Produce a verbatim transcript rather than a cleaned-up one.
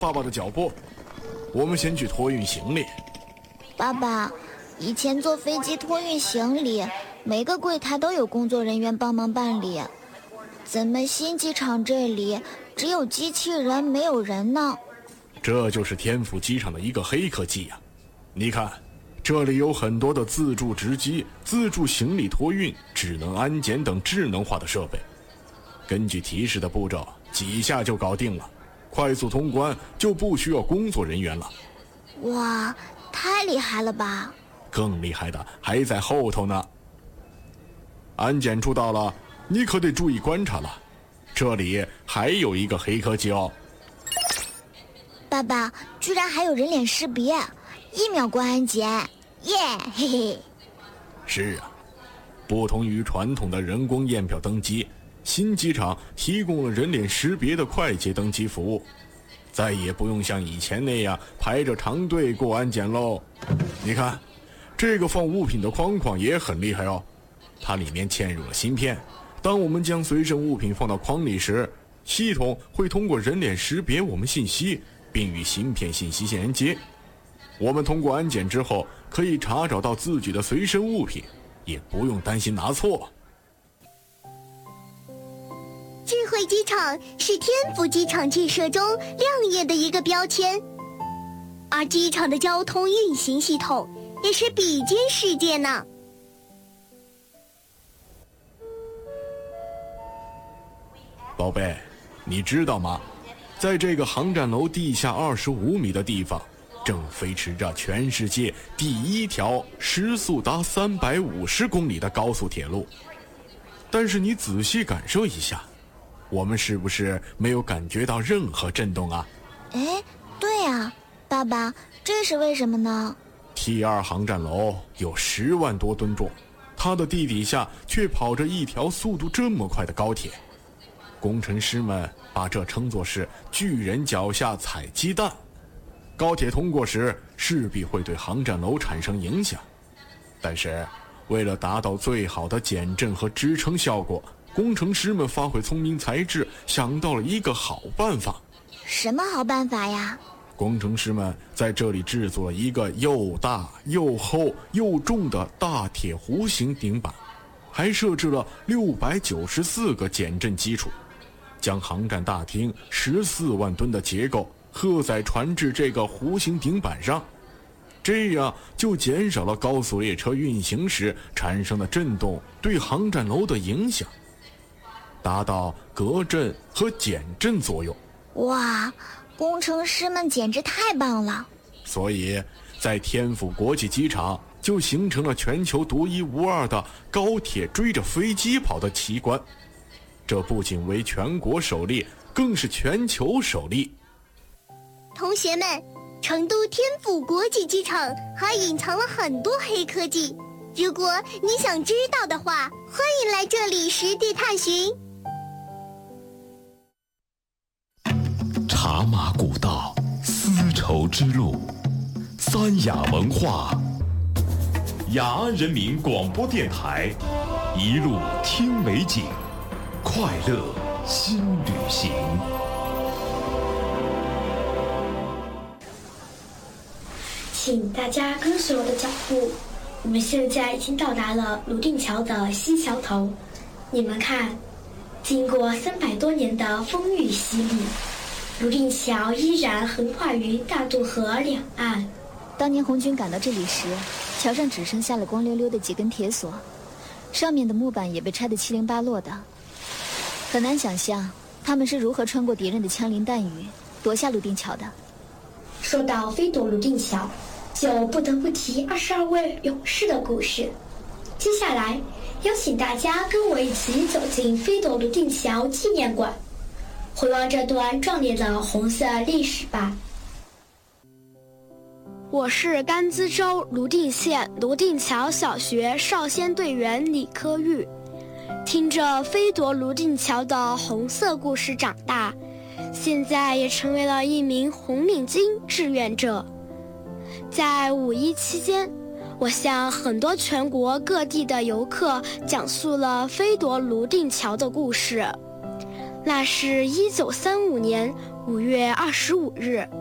爸爸的脚步，我们先去托运行李。 爸爸，以前坐飞机托运行李，每个柜台都有工作人员帮忙办理，怎么新机场这里只有机器人没有人呢？ 这就是天府机场的一个黑科技呀、啊！你看，这里有很多的自助值机、自助行李托运、智能安检等智能化的设备，根据提示的步骤，几下就搞定了，快速通关就不需要工作人员了。 哇，太厉害了吧！ 更厉害的还在后头呢。安检处到了，你可得注意观察了，这里还有一个黑科技哦。 爸爸，居然还有人脸识别，一秒过安检，耶，嘿嘿。 是啊，不同于传统的人工验票登机，新机场提供了人脸识别的快捷登机服务，再也不用像以前那样排着长队过安检喽。你看，这个放物品的框框也很厉害哦，它里面嵌入了芯片，当我们将随身物品放到框里时，系统会通过人脸识别我们信息，并与芯片信息连接。我们通过安检之后，可以查找到自己的随身物品，也不用担心拿错。 智慧机场是天府机场建设中亮眼的一个标签，而机场的交通运行系统也是比肩世界呢。 宝贝，你知道吗？在这个航站楼地下二十五米的地方，正飞驰着全世界第一条时速达三百五十公里的高速铁路。但是你仔细感受一下，我们是不是没有感觉到任何震动啊？ 哎，对啊，爸爸，这是为什么呢？ T 二 航站楼有十万多吨重，它的地底下却跑着一条速度这么快的高铁。工程师们把这称作是巨人脚下踩鸡蛋。高铁通过时势必会对航站楼产生影响，但是为了达到最好的减震和支撑效果，工程师们发挥聪明才智，想到了一个好办法。 什么好办法呀？ 工程师们在这里制作了一个又大又厚又重的大铁弧形顶板，还设置了六百九十四个减震基础，将航站大厅十四万吨的结构荷载传至这个弧形顶板上，这样就减少了高速列车运行时产生的震动对航站楼的影响，达到隔震和减震作用。 哇，工程师们简直太棒了！ 所以在天府国际机场就形成了全球独一无二的高铁追着飞机跑的奇观，这不仅为全国首例，更是全球首例。 同学们，成都天府国际机场还隐藏了很多黑科技，如果你想知道的话，欢迎来这里实地探寻。 茶马古道，丝绸之路，三雅文化，雅安人民广播电台，一路听美景，快乐新旅行。 请大家跟随我的脚步，我们现在已经到达了泸定桥的西桥头。你们看，经过三百多年的风雨洗礼，泸定桥依然横跨于大渡河两岸。 当年红军赶到这里时，桥上只剩下了光溜溜的几根铁索，上面的木板也被拆得七零八落的。很难想象他们是如何穿过敌人的枪林弹雨，夺下泸定桥的。 说到飞夺泸定桥，就不得不提二十二位勇士的故事。接下来，邀请大家跟我一起走进飞夺泸定桥纪念馆，回望这段壮烈的红色历史吧。 我是甘孜州泸定县泸定桥小学少先队员李科玉，听着飞夺泸定桥的红色故事长大，现在也成为了一名红领巾志愿者。在五一期间，我向很多全国各地的游客讲述了飞夺泸定桥的故事。那是一九三五年五月二十五日。